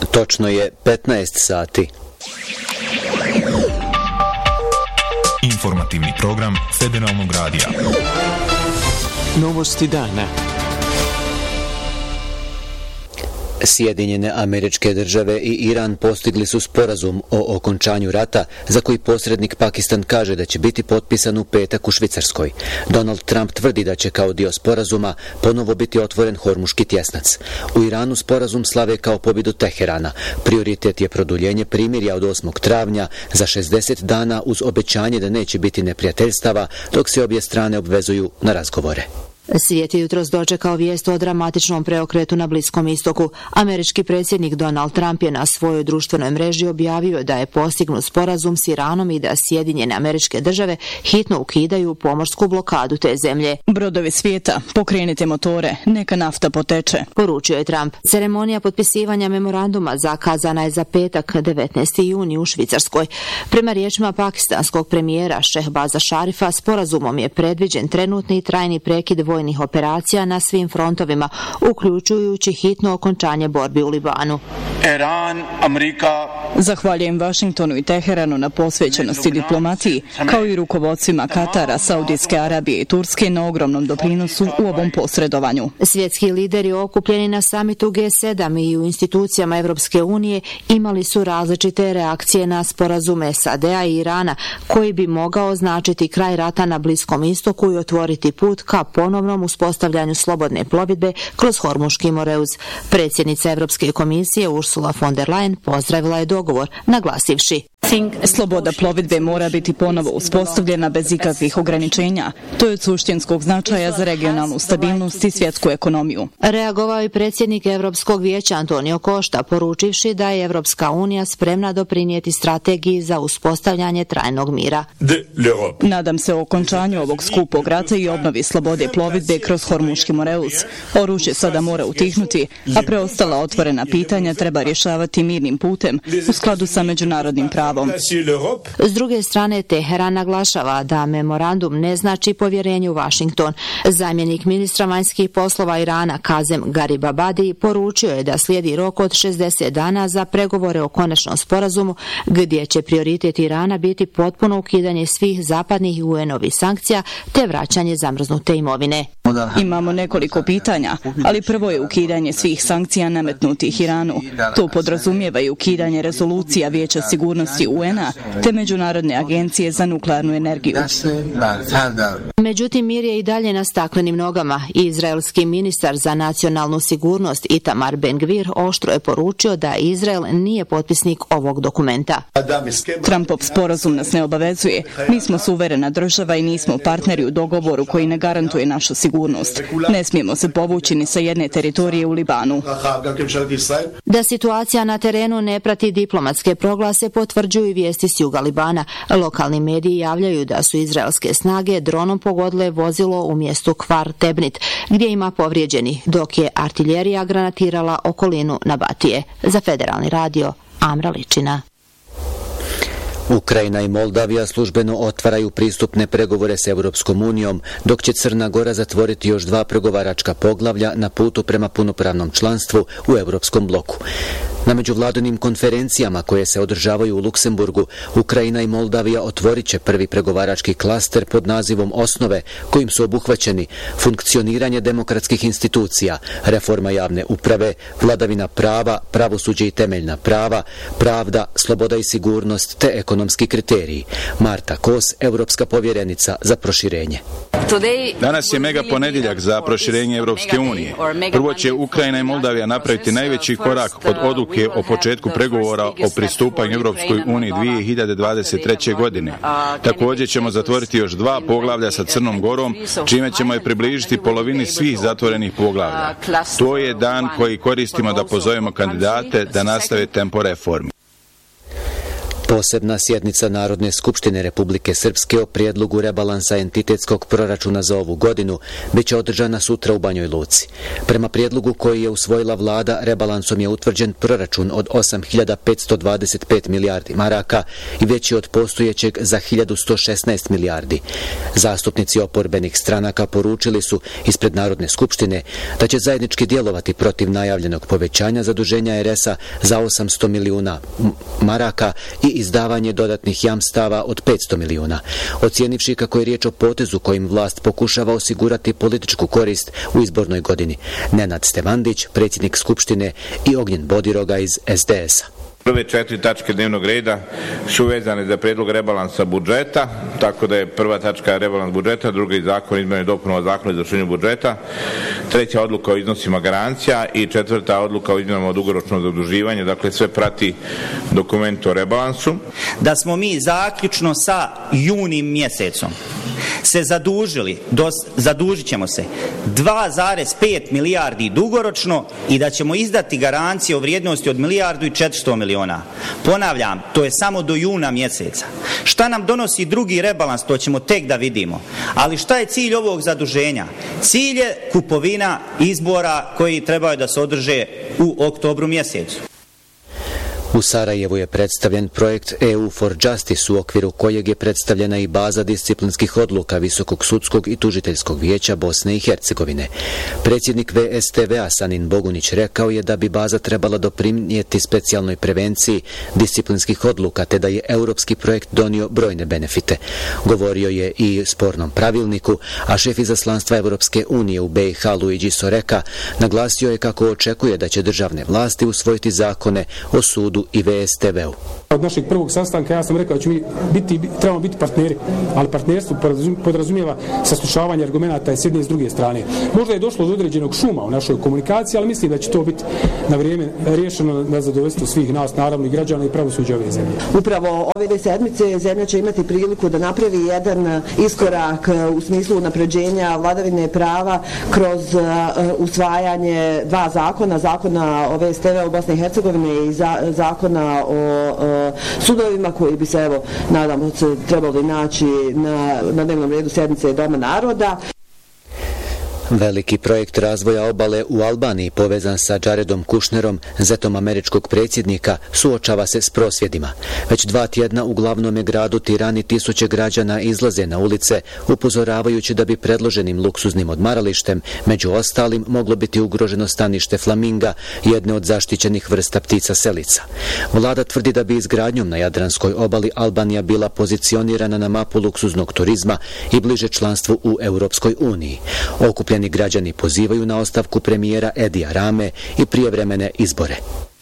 Točno je 15 sati. Informativni program Federalnog radija. Novosti dana. Sjedinjene Američke Države i Iran postigli su sporazum o okončanju rata za koji posrednik Pakistan kaže da će biti potpisan u petak u Švicarskoj. Donald Trump tvrdi da će kao dio sporazuma ponovo biti otvoren Hormuški tjesnac. U Iranu sporazum slave kao pobjedu Teherana. Prioritet je produljenje primirja od 8. travnja za 60 dana uz obećanje da neće biti neprijateljstava dok se obje strane obvezuju na razgovore. Svijet je jutros dočekao vijest o dramatičnom preokretu na Bliskom istoku. Američki predsjednik Donald Trump je na svojoj društvenoj mreži objavio da je postignut sporazum s Iranom i da Sjedinjene Američke Države hitno ukidaju pomorsku blokadu te zemlje. Brodovi svijeta, pokrenite motore, neka nafta poteče, poručio je Trump. Ceremonija potpisivanja memoranduma zakazana je za petak 19. juni u Švicarskoj. Prema riječima pakistanskog premijera Šehbaza Šarifa, sporazumom je predviđen trenutni i trajni prekid vojnih operacija na svim frontovima, uključujući hitno okončanje borbi u Libanu. Iran, Amerika. Zahvaljujem Vašingtonu i Teheranu na posvećenosti diplomaciji, kao i rukovodstvima Katara, Saudijske Arabije i Turske na ogromnom doprinosu u ovom posredovanju. Svjetski lideri okupljeni na samitu G7 i u institucijama Evropske unije imali su različite reakcije na sporazume SAD-a i Irana, koji bi mogao značiti kraj rata na Bliskom istoku i otvoriti put ka ponovnom uspostavljanju slobodne plovidbe kroz Hormuški moreuz. Predsjednica Evropske komisije Ursula von der Leyen pozdravila je dogovor, naglasivši: sloboda plovidbe mora biti ponovo uspostavljena bez ikakvih ograničenja. To je od suštinskog značaja za regionalnu stabilnost i svjetsku ekonomiju. Reagovao je predsjednik Europskog vijeća Antonio Costa, poručivši da je Evropska unija spremna doprinijeti strategiji za uspostavljanje trajnog mira. Nadam se o okončanju ovog skupog rata i obnovi slobode plovidbe kroz Hormuški moreuz. Oružje sada mora utihnuti, a preostala otvorena pitanja treba rješavati mirnim putem u skladu sa međunarodnim pravom. S druge strane, Teheran naglašava da memorandum ne znači povjerenje u Washington. Zamjenik ministra vanjskih poslova Irana Kazem Garibabadi poručio je da slijedi rok od 60 dana za pregovore o konačnom sporazumu, gdje će prioritet Irana biti potpuno ukidanje svih zapadnih i UN-ovih sankcija te vraćanje zamrznute imovine. Imamo nekoliko pitanja, ali prvo je ukidanje svih sankcija nametnutih Iranu. To podrazumijeva i ukidanje rezolucija Vijeća sigurnosti UN-a te Međunarodne agencije za nuklearnu energiju. Međutim, mir je i dalje na staklenim nogama. Izraelski ministar za nacionalnu sigurnost Itamar Ben-Gvir oštro je poručio da Izrael nije potpisnik ovog dokumenta. Trumpov sporazum nas ne obavezuje. Mi smo suverena država i nismo partneri u dogovoru koji ne garantuje našu sigurnost. Ne smijemo se povući ni sa jedne teritorije u Libanu. Da situacija na terenu ne prati diplomatske proglase potvrđuju i vijesti s juga Libana. Lokalni mediji javljaju da su izraelske snage dronom pogodile vozilo u mjestu Kvar Tebnit, gdje ima povrijeđeni, dok je artiljerija granatirala okolinu Nabatije. Za Federalni radio, Amra Ličina. Ukrajina i Moldavija službeno otvaraju pristupne pregovore s Europskom unijom, dok će Crna Gora zatvoriti još 2 pregovaračka poglavlja na putu prema punopravnom članstvu u Europskom bloku. Na međuvladinim konferencijama koje se održavaju u Luksemburgu, Ukrajina i Moldavija otvorit će prvi pregovarački klaster pod nazivom Osnove, kojim su obuhvaćeni funkcioniranje demokratskih institucija, reforma javne uprave, vladavina prava, pravosuđe i temeljna prava, pravda, sloboda i sigurnost te ekonomski kriteriji. Marta Kos, europska povjerenica za proširenje. Danas je mega ponedjeljak za proširenje Europske unije. Prvo će Ukrajina i Moldavija napraviti najveći korak od odluke o početku pregovora o pristupanju Europskoj uniji 2023. godine. Također ćemo zatvoriti još 2 poglavlja sa Crnom Gorom, čime ćemo je približiti polovini svih zatvorenih poglavlja. To je dan koji koristimo da pozovemo kandidate da nastave tempo reformi. Posebna sjednica Narodne skupštine Republike Srpske o prijedlogu rebalansa entitetskog proračuna za ovu godinu biće održana sutra u Banjoj Luci. Prema prijedlogu koji je usvojila vlada, rebalansom je utvrđen proračun od 8.525 milijardi maraka i veći od postojećeg za 1.116 milijardi. Zastupnici oporbenih stranaka poručili su ispred Narodne skupštine da će zajednički djelovati protiv najavljenog povećanja zaduženja RS-a za 800 milijuna maraka i izdavanje dodatnih jamstava od 500 milijuna, ocijenivši kako je riječ o potezu kojim vlast pokušava osigurati političku korist u izbornoj godini. Nenad Stevandić, predsjednik Skupštine, i Ognjen Bodiroga iz SDS-a. Prve 4 tačke dnevnog reda su vezane za prijedlog rebalansa budžeta, tako da je prva tačka rebalans budžeta, drugi zakon izmjene i dopune zakona o izvršenju budžeta, treća odluka o iznosima garancija i četvrta odluka o izmjenama dugoročnog zaduživanja, dakle sve prati dokument o rebalansu. Da smo mi zaključno sa junim mjesecom se zadužit ćemo se 2,5 milijardi dugoročno i da ćemo izdati garancije o vrijednosti od 1.400 miliona. Ponavljam, to je samo do juna mjeseca. Šta nam donosi drugi rebalans, to ćemo tek da vidimo. Ali šta je cilj ovog zaduženja? Cilj je kupovina izbora koji trebaju da se održe u oktobru mjesecu. U Sarajevu je predstavljen projekt EU for Justice, u okviru kojeg je predstavljena i baza disciplinskih odluka Visokog sudskog i tužiteljskog vijeća Bosne i Hercegovine. Predsjednik VSTV-a Sanin Bogunić rekao je da bi baza trebala doprinijeti specijalnoj prevenciji disciplinskih odluka, te da je europski projekt donio brojne benefite. Govorio je i spornom pravilniku, a šef izaslanstva Europske unije u BiH Luigi Soreka naglasio je kako očekuje da će državne vlasti usvojiti zakone o sudu i VSTV-u. Od našeg prvog sastanka ja sam rekao da ćemo trebamo biti partneri, ali partnerstvo podrazumijeva saslušavanje argumenata s jedne i s druge strane. Možda je došlo do određenog šuma u našoj komunikaciji, ali mislim da će to biti na vrijeme riješeno na zadovoljstvo svih nas, naravno i građana i pravosuđa ove zemlje. Upravo ove sedmice zemlja će imati priliku da napravi jedan iskorak u smislu unapređenja vladavine prava kroz usvajanje 2 zakona, zakona o VSTV u Bosni i Hercegovini i zakona o sudovima koji bi se, evo, nadamo se, trebali naći na dnevnom redu sjednice Doma naroda. Veliki projekt razvoja obale u Albaniji, povezan sa Jaredom Kushnerom, zetom američkog predsjednika, suočava se s prosvjedima. Već 2 tjedna u glavnom gradu Tirani tisuće građana izlaze na ulice, upozoravajući da bi predloženim luksuznim odmaralištem, među ostalim, moglo biti ugroženo stanište flaminga, jedne od zaštićenih vrsta ptica selica. Vlada tvrdi da bi izgradnjom na Jadranskoj obali Albanija bila pozicionirana na mapu luksuznog turizma i bliže članstvu u Europskoj uniji. Okupljeni građani pozivaju na ostavku premijera Edija Rame i prijevremene izbore.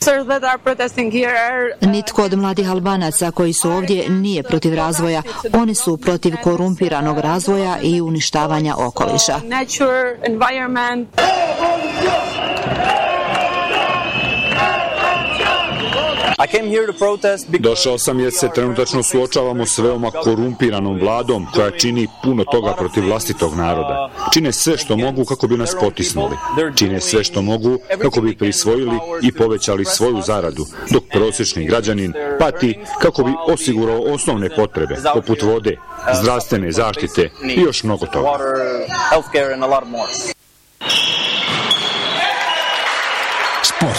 Nitko od mladih Albanaca koji su ovdje nije protiv razvoja. Oni su protiv korumpiranog razvoja i uništavanja okoliša. Došao sam jer se trenutačno suočavamo s veoma korumpiranom vladom koja čini puno toga protiv vlastitog naroda. Čine sve što mogu kako bi nas potisnuli. Čine sve što mogu kako bi prisvojili i povećali svoju zaradu, dok prosječni građanin pati kako bi osigurao osnovne potrebe, poput vode, zdravstvene zaštite i još mnogo toga. Sport.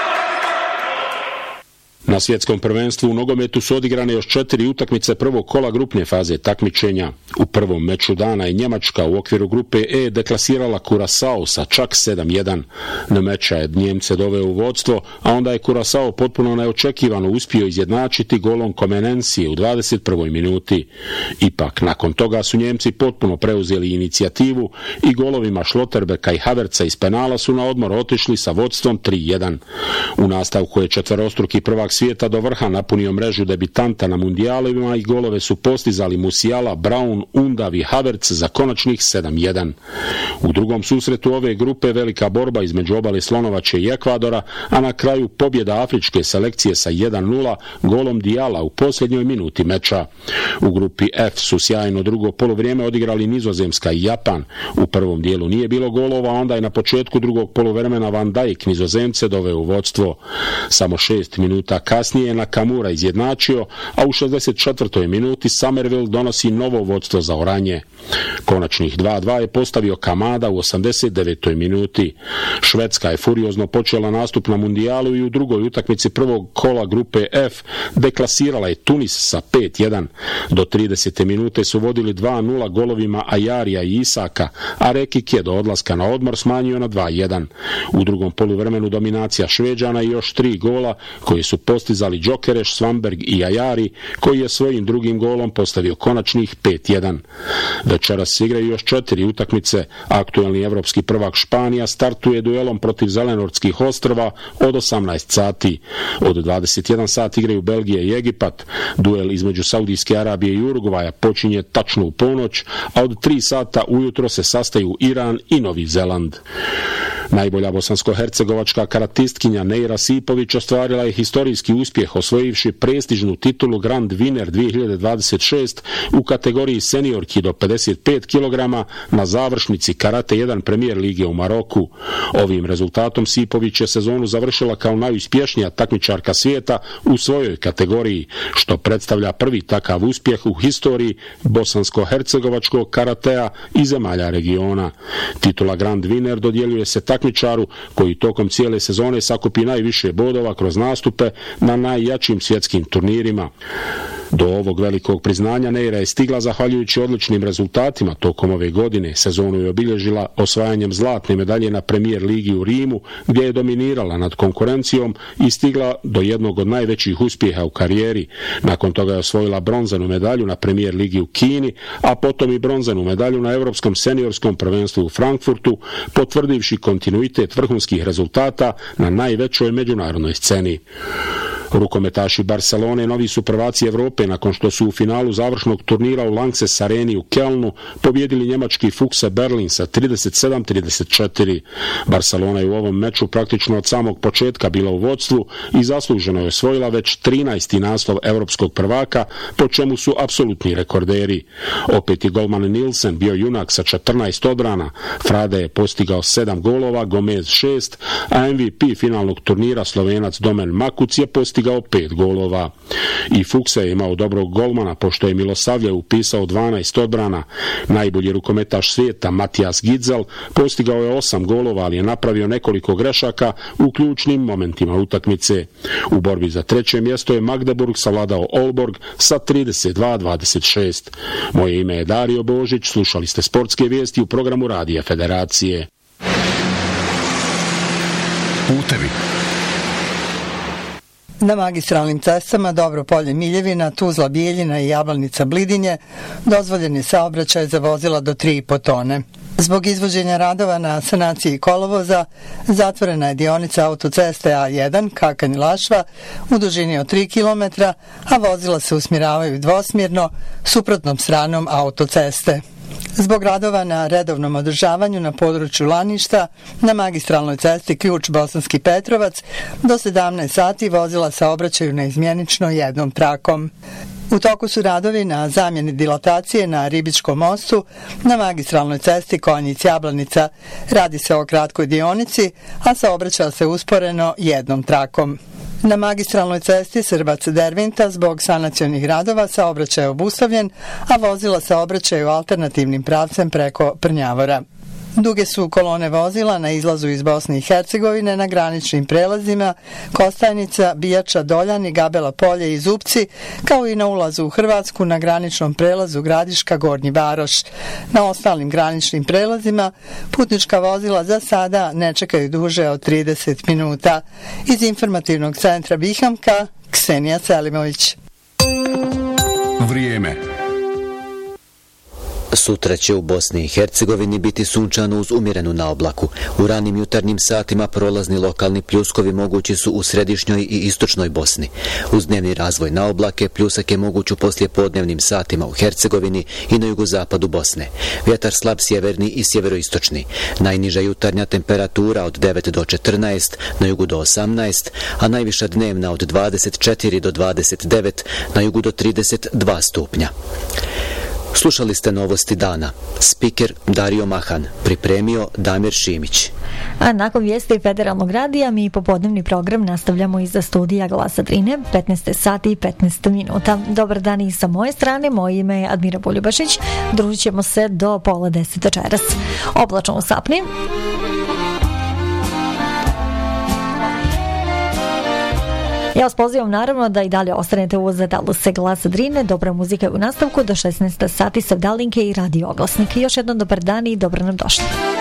Na svjetskom prvenstvu u nogometu su odigrane još 4 utakmice prvog kola grupne faze takmičenja. U prvom meču dana je Njemačka u okviru grupe E deklasirala Curaçao sa čak 7-1. Na meča je Njemce doveo u vodstvo, a onda je Curaçao potpuno neočekivano uspio izjednačiti golom Comenencije u 21. minuti. Ipak, nakon toga su Njemci potpuno preuzeli inicijativu i golovima Schlotterbecka i Havertza iz penala su na odmor otišli sa vodstvom 3-1. U nastavku je četverostruki prvak svijeta do vrha napunio mrežu debitanta na mundijalima i golove su postizali Musiala, Brown, Undav i Havertz za konačnih 7-1. U drugom susretu ove grupe velika borba između obale Slonovače i Ekvadora, a na kraju pobjeda afričke selekcije sa 1-0 golom Diala u posljednjoj minuti meča. U grupi F su sjajno drugo poluvrijeme odigrali Nizozemska i Japan. U prvom dijelu nije bilo golova, onda je na početku drugog poluvremena Van Dijk Nizozemce doveo u vodstvo. Samo 6 minuta kasnije kasnije je Nakamura izjednačio, a u 64. minuti Somerville donosi novo vodstvo za oranje. Konačnih 2:2 je postavio Kamada u 89. minuti. Švedska je furiozno počela nastup na mundijalu i u drugoj utakmici prvog kola grupe F deklasirala je Tunis sa 5:1. Do 30. minute su vodili 2:0 golovima Ajarija i Isaka, a Rekik je do odlaska na odmor smanjio na 2:1. U drugom poluvremenu dominacija Šveđana i još 3 gola koji su postizali Džokereš, Svamberg i Ajari, koji je svojim drugim golom postavio konačnih 5:1. Večeras se igraju još 4 utakmice. Aktuelni evropski prvak Španija startuje duelom protiv Zelenortskih ostrva od 18 sati. Od 21 sat igraju Belgija i Egipat. Duel između Saudijske Arabije i Urugvaja počinje tačno u ponoć, a od 3 sata ujutro se sastaju Iran i Novi Zeland. Najbolja bosansko-hercegovačka karatistkinja Neira Sipović ostvarila je historijski uspjeh osvojivši prestižnu titulu Grand Winner 2026 u kategoriji seniorki do 55 kg na završnici Karate 1 Premier lige u Maroku. Ovim rezultatom Sipović je sezonu završila kao najuspješnija takmičarka svijeta u svojoj kategoriji, što predstavlja prvi takav uspjeh u historiji bosansko-hercegovačkog karatea i zemalja regiona. Titula Grand Winner dodjeljuje se takmičaru koji tokom cijele sezone sakupi najviše bodova kroz nastupe na najjačim svjetskim turnirima. Do ovog velikog priznanja Neira je stigla zahvaljujući odličnim rezultatima tokom ove godine. Sezonu je obilježila osvajanjem zlatne medalje na Premier ligi u Rimu, gdje je dominirala nad konkurencijom i stigla do jednog od najvećih uspjeha u karijeri. Nakon toga je osvojila bronzanu medalju na Premier ligi u Kini, a potom i bronzanu medalju na Europskom seniorskom prvenstvu u Frankfurtu, potvrdivši kontinuitet vrhunskih rezultata na najvećoj međunarodnoj sceni. Rukometaši Barcelone novi su prvaci Evrope nakon što su u finalu završnog turnira u Lanxess Areni u Kelnu pobjedili njemački Fuchse Berlin sa 37-34. Barcelona je u ovom meču praktično od samog početka bila u vodstvu i zasluženo je osvojila već 13. naslov evropskog prvaka, po čemu su apsolutni rekorderi. Opet je golman Nielsen bio junak sa 14 odbrana, Frade je postigao 7 golova, Gomez 6, a MVP finalnog turnira Slovenac Domen Makuc je postigao 5 golova. I Fuchse je imao dobrog golmana, pošto je Milosavljev upisao 12 odbrana. Najbolji rukometaš svijeta Matijas Gitzel postigao je 8 golova, ali je napravio nekoliko grešaka u ključnim momentima utakmice. U borbi za treće mjesto je Magdeburg savladao Aalborg sa 32-26. Moje ime je Dario Božić, slušali ste sportske vijesti u programu Radija Federacije. Putevi. Na magistralnim cestama Dobropolje-Miljevina, Tuzla-Bijeljina i Jablanica-Blidinje dozvoljen je saobraćaj za vozila do 3,5 tone. Zbog izvođenja radova na sanaciji kolovoza zatvorena je dionica autoceste A1 Kakanj-Lašva u dužini od 3 km, a vozila se usmjeravaju dvosmjerno suprotnom stranom autoceste. Zbog radova na redovnom održavanju na području Laništa, na magistralnoj cesti Ključ Bosanski Petrovac, do 17 sati vozila saobraćaju neizmjenično jednom trakom. U toku su radovi na zamjeni dilatacije na Ribičkom mostu, na magistralnoj cesti Konjic-Jablanica. Radi se o kratkoj dionici, a saobraća se usporeno jednom trakom. Na magistralnoj cesti Srbac-Dervinta zbog sanacionih radova saobraćaj je obustavljen, a vozila saobraćaju alternativnim pravcem preko Prnjavora. Duge su kolone vozila na izlazu iz Bosne i Hercegovine na graničnim prelazima Kostajnica, Bijača, Doljan i Gabela Polje i Zupci, kao i na ulazu u Hrvatsku na graničnom prelazu Gradiška, Gornji Varoš. Na ostalim graničnim prelazima putnička vozila za sada ne čekaju duže od 30 minuta. Iz informativnog centra Bihamka, Ksenija Selimović. Vrijeme. Sutra će u Bosni i Hercegovini biti sunčano uz umjerenu naoblaku. U ranim jutarnjim satima prolazni lokalni pljuskovi mogući su u središnjoj i istočnoj Bosni. Uz dnevni razvoj naoblake, pljusak je moguć u poslijepodnevnim satima u Hercegovini i na jugozapadu Bosne. Vjetar slab sjeverni i sjeveroistočni. Najniža jutarnja temperatura od 9 do 14, na jugu do 18, a najviša dnevna od 24 do 29, na jugu do 32 stupnja. Slušali ste novosti dana. Spiker Dario Mahan, pripremio Damir Šimić. A nakon vijesti Federalnog radija mi popodnevni program nastavljamo iza studija Glasa Drine, 15 sati i 15 minuta. Dobar dan i sa moje strane, moje ime je Admira Boljubašić. Družit ćemo se do 9:30 večeras. Oblačno u Sapni. Ja vas pozivam naravno da i dalje ostanete uz taluse Glasa Drine, dobra muzika u nastavku do 16 sati sa Dalinke i radio oglasnik. Još jednom dobar dan i dobro nam došli.